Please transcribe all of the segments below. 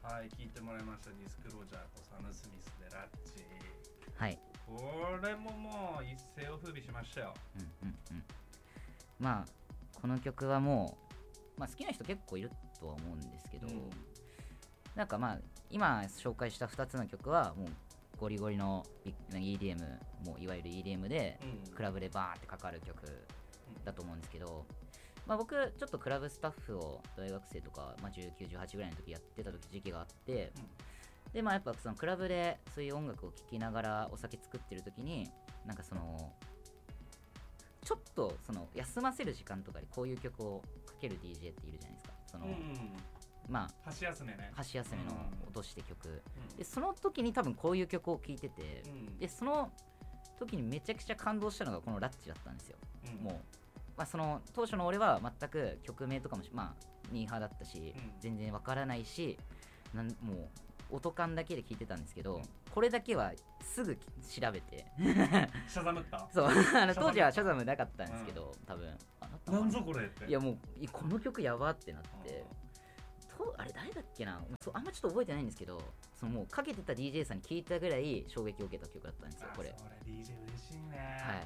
はい、聞いてもらいました。ディスクロージャーとサム・スミスでラッチ。 はい。 これももう一世を風靡しましたよ。 まあこの曲はもう、好きな人結構いるとは思うんですけど、なんか今紹介した2つの曲はもうゴリゴリの EDM、 もういわゆる EDM でクラブでバーってかかる曲だと思うんですけど、僕ちょっとクラブスタッフを大学生とか、19、18ぐらいの時やってた時期があって、でやっぱそのクラブでそういう音楽を聴きながらお酒作ってる時になんかそのちょっとその休ませる時間とかでこういう曲をかける DJ っているじゃないですか。その、 箸休めね。 箸休めの落として曲、でその時に多分こういう曲を聴いてて、でその時にめちゃくちゃ感動したのがこのラッチだったんですよ。もう、その当初の俺は全く曲名とかもミーハーだったし、全然わからないし、もう音感だけで聞いてたんですけど、これだけはすぐ調べてシャザムった。 そう当時はシャザムなかったんですけど、多分なんぞこれって。 いやもうこの曲やばってなって、あれ誰だっけな、あんまちょっと覚えてないんですけど、そのもうかけてた DJ さんに聞いたぐらい衝撃を受けた曲だったんですよこれ。 それ DJ 嬉しいね。 はい、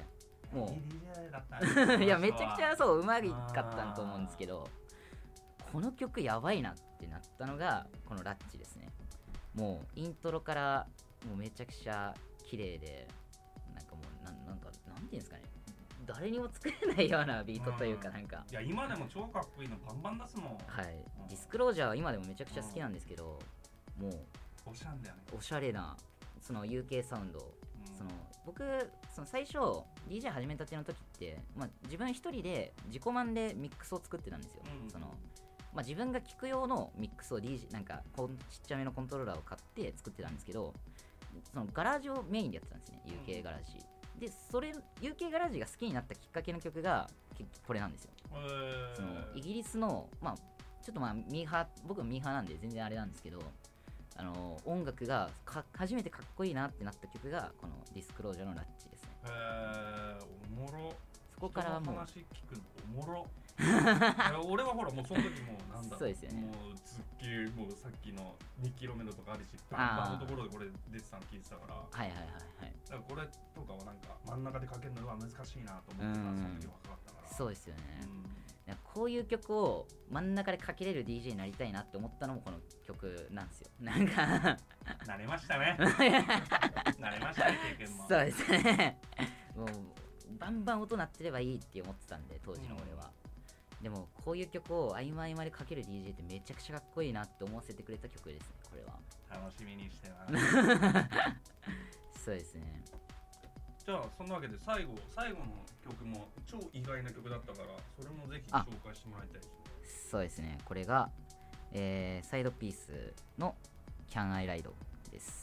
もういい DJ だったねいやめちゃくちゃそうまかったと思うんですけど、この曲やばいなってなったのがこのラッチですね。もうイントロからもうめちゃくちゃ綺麗で、なんかもうなんていうんですかね、誰にも作れないようなビートというか、なんかいや今でも超かっこいいのバンバン出すもん。 はい、ディスクロージャーは今でもめちゃくちゃ好きなんですけど、もうおしゃんだよね。 おしゃれなその UK サウンド、その僕その最初 DJ 始めたての時って、自分一人で自己満でミックスを作ってたんですよ。その自分が聴く用のミックスを DJ なんかちっちゃめのコントローラーを買って作ってたんですけど、そのガラージをメインでやってたんですね、UK ガラージで。それ UK ガラージが好きになったきっかけの曲がこれなんですよ。そのイギリスのちょっとミーハー、僕はミーハーなんで全然あれなんですけど、音楽が初めてかっこいいなってなった曲がこのディスクロージャーのラッチですね。 おもろ。 そこからもう話聞くのおもろ俺はほらもうその時もうなんだそうですよね、 もうすっげえもうさっきの2キロ目のとかあるしバンバンのところでこれ出てたの聞いてたから、だからこれとかはなんか真ん中でかけるのは難しいなと思ってた、その時若かったから。 そうですよね、こういう曲を真ん中でかけれる DJ になりたいなって思ったのもこの曲なんですよ。なんか慣れましたね慣れましたね、経験も。 そうですねもうバンバン音鳴ってればいいって思ってたんで当時の俺は、でもこういう曲を合間合間でかける DJ ってめちゃくちゃかっこいいなって思わせてくれた曲ですね、これは。 楽しみにしてますそうですね。 じゃあそんなわけで最後の曲も超意外な曲だったから、それもぜひ紹介してもらいたいですね。 そうですね、これが、サイドピースの Can I Ride です。